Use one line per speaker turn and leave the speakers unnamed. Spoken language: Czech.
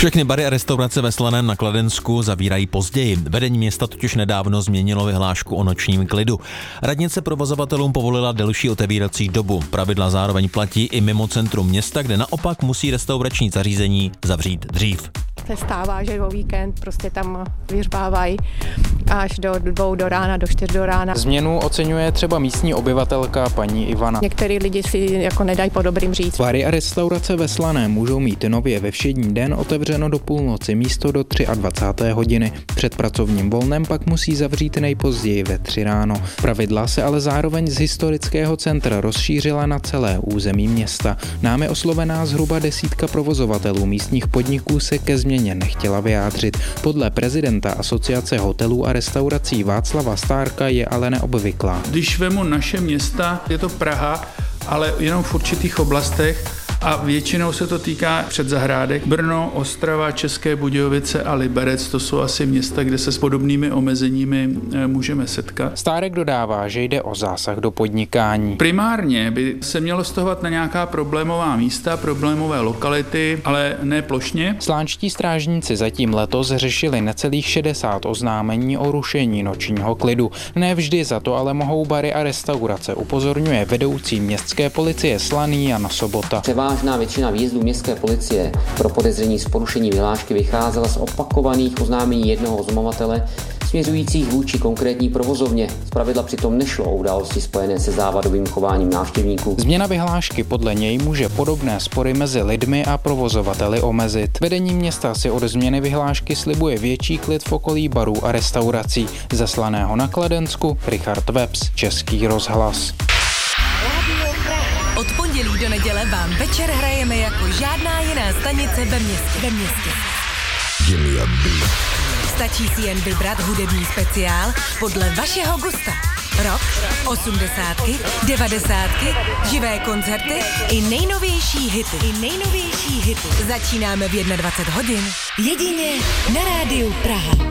Všechny bary a restaurace ve Slaném na Kladensku zavírají později. Vedení města totiž nedávno změnilo vyhlášku o nočním klidu. Radnice provozovatelům povolila delší otevírací dobu. Pravidla zároveň platí i mimo centrum města, kde naopak musí restaurační zařízení zavřít dřív.
Se stává, že o víkend prostě tam vyřbávají až do 2 do rána, do 4 do rána.
Změnu oceňuje třeba místní obyvatelka paní Ivana.
Některý lidi si jako nedají po dobrým říct.
Bary a restaurace ve Slaném můžou mít nově ve všední den otevřeno do půlnoci, místo do 23. hodiny. Před pracovním volnem pak musí zavřít nejpozději ve 3 ráno. Pravidla se ale zároveň z historického centra rozšířila na celé území města. Námi oslovená zhruba 10 provozovatelů místních podniků se ke změně nechtěla vyjádřit. Podle prezidenta Asociace hotelů a restaurací Václava Stárka je ale neobvyklá.
Když vemu naše města, je to Praha, ale jenom v určitých oblastech a většinou se to týká předzahrádek. Brno, Ostrava, České Budějovice a Liberec, to jsou asi města, kde se s podobnými omezeními můžeme setkat.
Stárek dodává, že jde o zásah do podnikání.
Primárně by se mělo stahovat na nějaká problémová místa, problémové lokality, ale ne plošně.
Slánští strážníci zatím letos řešili necelých 60 oznámení o rušení nočního klidu. Ne vždy za to ale mohou bary a restaurace, upozorňuje vedoucí městské policie Slaný Jan Sobota.
Převážná většina výjezdů městské policie pro podezření z porušení vyhlášky vycházela z opakovaných oznámení jednoho oznamovatele směřujících vůči konkrétní provozovně. Zpravidla přitom nešlo o události spojené se závadovým chováním návštěvníků.
Změna vyhlášky podle něj může podobné spory mezi lidmi a provozovateli omezit. Vedení města si od změny vyhlášky slibuje větší klid v okolí barů a restaurací. Ze Slaného na Kladensku Richard Webs, Český rozhlas.
Od pondělí do neděle vám večer hrajeme jako žádná jiná stanice ve městě. Stačí si jen vybrat hudební speciál podle vašeho gusta. Rock, 80, 90, živé koncerty i nejnovější hity. Začínáme v 21 hodin. Jedině na rádiu Praha.